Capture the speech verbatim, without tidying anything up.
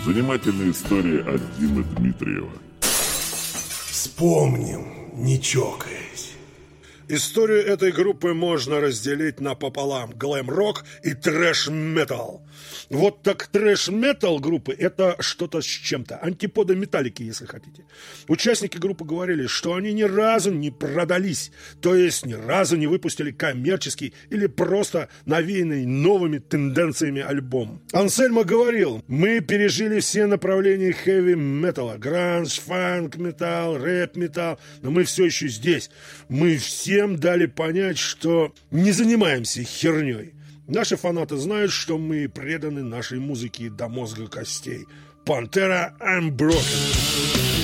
Занимательная история от Димы Дмитриева. Вспомним, не чокаясь. Историю этой группы можно разделить напополам: глэм-рок и трэш-метал. Вот так трэш-метал группы – это что-то с чем-то, антиподы Металлики, если хотите. Участники группы говорили, что они ни разу не продались, то есть ни разу не выпустили коммерческий или просто навеянный новыми тенденциями альбом. Ансельмо говорил: мы пережили все направления хэви-металла, гранж, фанк, металл, рэп-металл, но мы все еще здесь. Мы все Всем дали понять, что не занимаемся херней. Наши фанаты знают, что мы преданы нашей музыке до мозга костей. Пантера Unbroken.